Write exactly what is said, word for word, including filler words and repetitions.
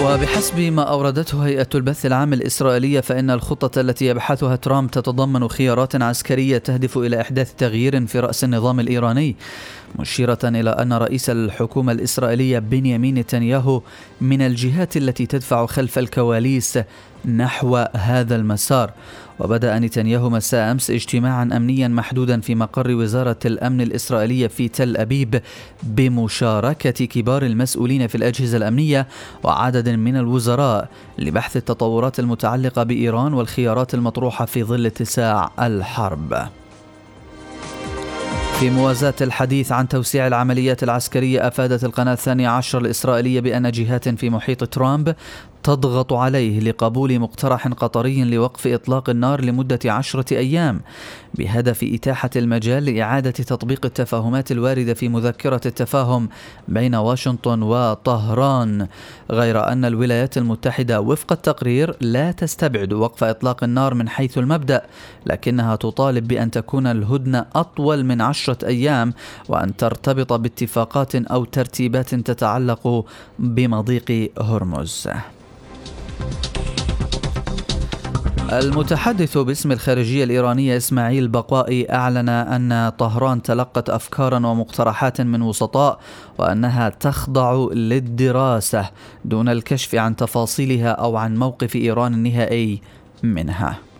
وبحسب ما أوردته هيئة البث العام الإسرائيلية، فإن الخطة التي يبحثها ترامب تتضمن خيارات عسكرية تهدف إلى إحداث تغيير في رأس النظام الإيراني، مشيرة إلى أن رئيس الحكومة الإسرائيلية بنيامين نتنياهو من الجهات التي تدفع خلف الكواليس نحو هذا المسار. وبدأ نتنياهو مساء أمس اجتماعا أمنيا محدودا في مقر وزارة الأمن الإسرائيلية في تل أبيب بمشاركة كبار المسؤولين في الأجهزة الأمنية وعدد من الوزراء لبحث التطورات المتعلقة بإيران والخيارات المطروحة في ظل اتساع الحرب. في موازاة الحديث عن توسيع العمليات العسكرية، أفادت القناة الثانية عشر الإسرائيلية بأن جهات في محيط ترامب تضغط عليه لقبول مقترح قطري لوقف إطلاق النار لمدة عشرة أيام بهدف إتاحة المجال لإعادة تطبيق التفاهمات الواردة في مذكرة التفاهم بين واشنطن وطهران، غير أن الولايات المتحدة وفق التقرير لا تستبعد وقف إطلاق النار من حيث المبدأ، لكنها تطالب بأن تكون الهدنة أطول من عشرة أيام وأن ترتبط باتفاقات أو ترتيبات تتعلق بمضيق هرمز. المتحدث باسم الخارجية الإيرانية إسماعيل بقائي أعلن أن طهران تلقت أفكارا ومقترحات من وسطاء وأنها تخضع للدراسة دون الكشف عن تفاصيلها أو عن موقف إيران النهائي منها.